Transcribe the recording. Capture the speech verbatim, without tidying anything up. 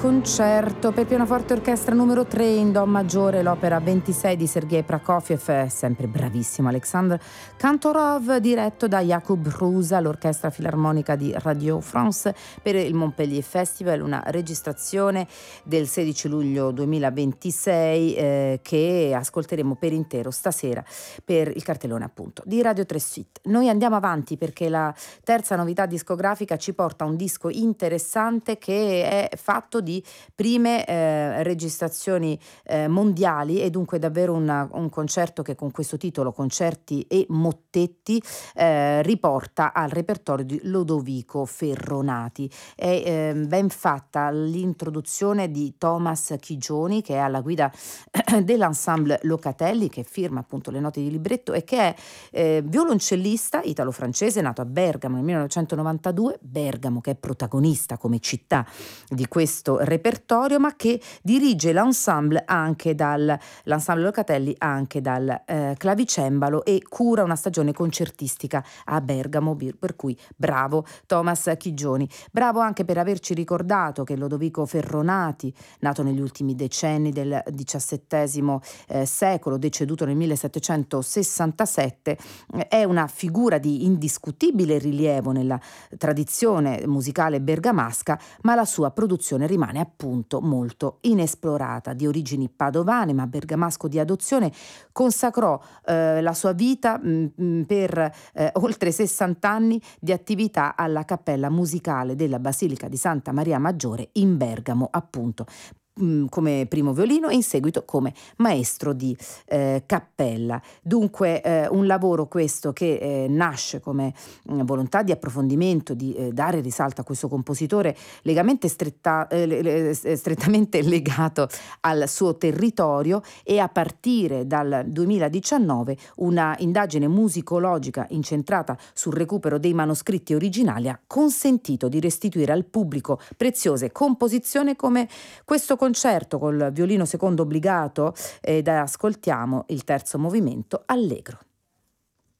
concerto per pianoforte e orchestra numero tre in do maggiore, l'opera ventisei di Sergei Prokofiev, sempre bravissimo Alexandre Kantorov, diretto da Jakub Hrusa, l'orchestra filarmonica di Radio France per il Montpellier Festival, una registrazione del sedici luglio duemilaventisei eh, che ascolteremo per intero stasera per il cartellone appunto di Radio tre Suite. Noi andiamo avanti perché la terza novità discografica ci porta a un disco interessante che è fatto di prime eh, registrazioni eh, mondiali e dunque davvero una, un concerto che con questo titolo Concerti e Mottetti eh, riporta al repertorio di Lodovico Ferronati. È eh, ben fatta l'introduzione di Thomas Chigioni, che è alla guida dell'ensemble Locatelli, che firma appunto le note di libretto e che è eh, violoncellista italo-francese nato a Bergamo nel millenovecentonovantadue, Bergamo che è protagonista come città di questo repertorio, ma che dirige l'ensemble anche dal l'ensemble Locatelli anche dal eh, clavicembalo e cura una stagione concertistica a Bergamo, per cui bravo Thomas Chigioni. Bravo anche per averci ricordato che Lodovico Ferronati, nato negli ultimi decenni del diciassettesimo eh, secolo, deceduto nel millesettecentosessantasette, eh, è una figura di indiscutibile rilievo nella tradizione musicale bergamasca, ma la sua produzione rimane appunto molto inesplorata. Di origini padovane ma bergamasco di adozione, consacrò eh, la sua vita mh, per eh, oltre sessanta anni di attività alla Cappella Musicale della Basilica di Santa Maria Maggiore in Bergamo, appunto come primo violino e in seguito come maestro di eh, cappella. Dunque eh, un lavoro questo che eh, nasce come mh, volontà di approfondimento, di eh, dare risalto a questo compositore legamente stretta, eh, le, strettamente legato al suo territorio, e a partire dal duemiladiciannove una indagine musicologica incentrata sul recupero dei manoscritti originali ha consentito di restituire al pubblico preziose composizioni come questo concerto col violino secondo obbligato, ed ascoltiamo il terzo movimento Allegro.